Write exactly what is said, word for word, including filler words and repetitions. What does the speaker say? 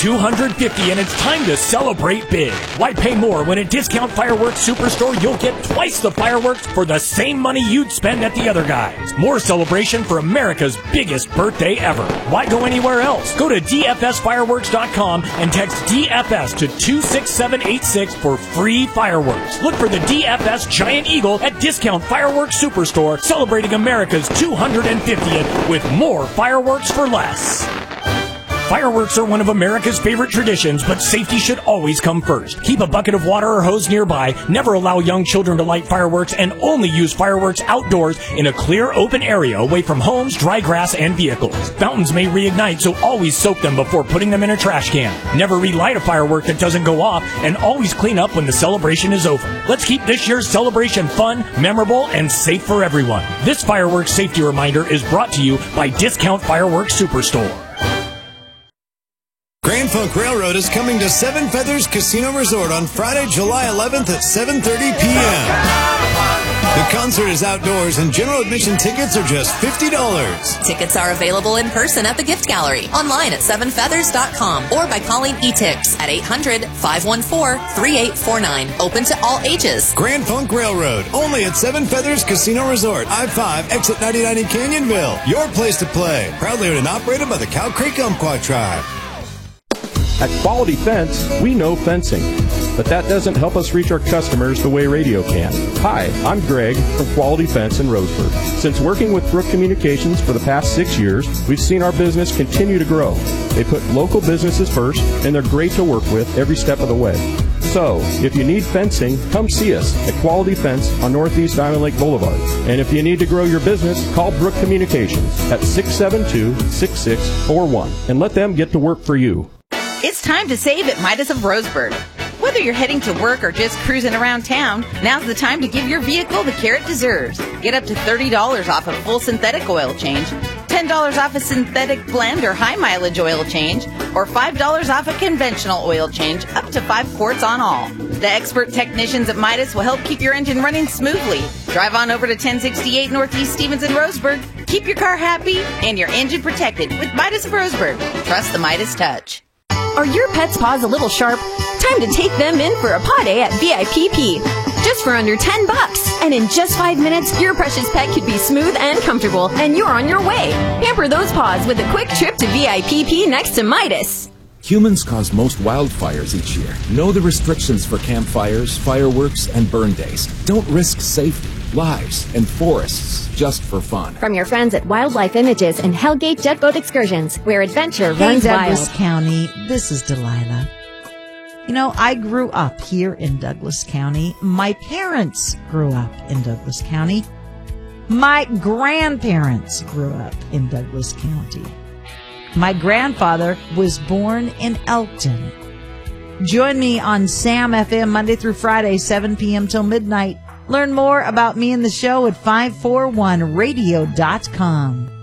two hundred fifty and it's time to celebrate big. Why pay more when at Discount Fireworks Superstore you'll get twice the fireworks for the same money you'd spend at the other guys? More celebration for America's biggest birthday ever. Why go anywhere else? Go to D F S fireworks dot com and text D F S to two six seven eight six for free fireworks. Look for the D F S Giant Eagle at Discount Fireworks Superstore, celebrating America's two hundred fiftieth with more fireworks for less. Fireworks are one of America's favorite traditions, but safety should always come first. Keep a bucket of water or hose nearby, never allow young children to light fireworks, and only use fireworks outdoors in a clear, open area away from homes, dry grass, and vehicles. Fountains may reignite, so always soak them before putting them in a trash can. Never relight a firework that doesn't go off, and always clean up when the celebration is over. Let's keep this year's celebration fun, memorable, and safe for everyone. This fireworks safety reminder is brought to you by Discount Fireworks Superstore. Grand Funk Railroad is coming to Seven Feathers Casino Resort on Friday, July eleventh at seven thirty p.m. The concert is outdoors and general admission tickets are just fifty dollars. Tickets are available in person at the Gift Gallery, online at seven feathers dot com, or by calling E-Tix at eight hundred, five one four, three eight four nine. Open to all ages. Grand Funk Railroad, only at Seven Feathers Casino Resort, I five, exit ninety-nine in Canyonville. Your place to play. Proudly owned and operated by the Cow Creek Umpqua Tribe. At Quality Fence, we know fencing, but that doesn't help us reach our customers the way radio can. Hi, I'm Greg from Quality Fence in Roseburg. Since working with Brook Communications for the past six years, we've seen our business continue to grow. They put local businesses first, and they're great to work with every step of the way. So, if you need fencing, come see us at Quality Fence on Northeast Diamond Lake Boulevard. And if you need to grow your business, call Brook Communications at six seven two, six six four one and let them get to work for you. It's time to save at Midas of Roseburg. Whether you're heading to work or just cruising around town, now's the time to give your vehicle the care it deserves. Get up to thirty dollars off a full synthetic oil change, ten dollars off a synthetic blend or high mileage oil change, or five dollars off a conventional oil change, up to five quarts on all. The expert technicians at Midas will help keep your engine running smoothly. Drive on over to ten sixty-eight Northeast Stevens in Roseburg. Keep your car happy and your engine protected with Midas of Roseburg. Trust the Midas touch. Are your pet's paws a little sharp? Time to take them in for a paw day at V I P P. Just for under ten bucks. And in just five minutes, your precious pet could be smooth and comfortable, and you're on your way. Pamper those paws with a quick trip to V I P P next to Midas. Humans cause most wildfires each year. Know the restrictions for campfires, fireworks, and burn days. Don't risk safety, lives, and forests just for fun. From your friends at Wildlife Images and Hellgate Jet Boat Excursions, where adventure Hey, runs Douglas wild. County, this is Delilah. You know, I grew up here in Douglas County. My parents grew up in Douglas County. My grandparents grew up in Douglas County. My grandfather was born in Elkton. Join me on Sam F M Monday through Friday, seven p.m. till midnight. Learn more about me and the show at five four one radio dot com.